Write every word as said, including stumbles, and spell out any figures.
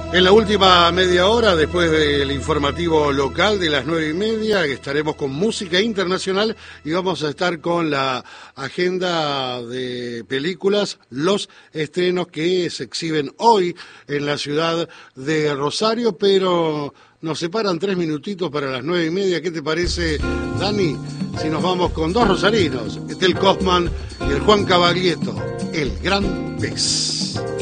En la última media hora, después del informativo local de las nueve y media, estaremos con música internacional y vamos a estar con la agenda de películas, los estrenos que se exhiben hoy en la ciudad de Rosario, pero nos separan tres minutitos para las nueve y media. ¿Qué te parece, Dani, si nos vamos con dos rosarinos, Estel Kaufman y el Juan Cavaglieto, El Gran Pez?